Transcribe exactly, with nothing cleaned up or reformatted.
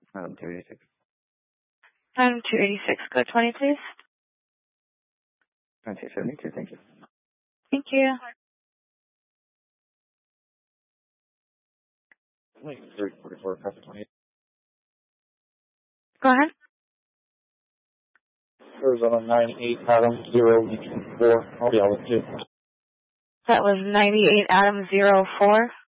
Item two eighty-six. Item two eighty-six, code twenty, please. twenty seventy-two, thank you. Thank you. three forty-four, copy twenty-eight. Go ahead. Arizona nine eight, Adam zero four. I'll be out with you. That was ninety-eight Adam zero four.